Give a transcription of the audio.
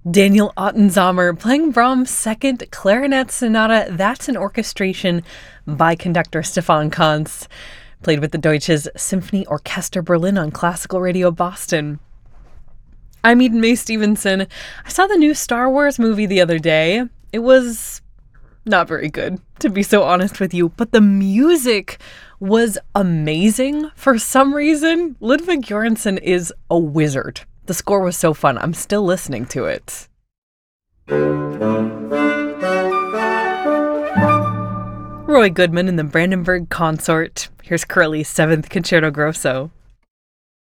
Daniel Ottenzammer playing Brahms' Second Clarinet Sonata. That's an orchestration by conductor Stefan Kantz. Played with the Deutsches Symphony Orchester Berlin on Classical Radio Boston. I'm Eden Mae Stevenson. I saw the new Star Wars movie the other day. It was not very good, to be so honest with you, but the music was amazing for some reason. Ludwig Göransson is a wizard. The score was so fun. I'm still listening to it. Roy Goodman in the Brandenburg Consort. Here's Corelli's 7th Concerto Grosso.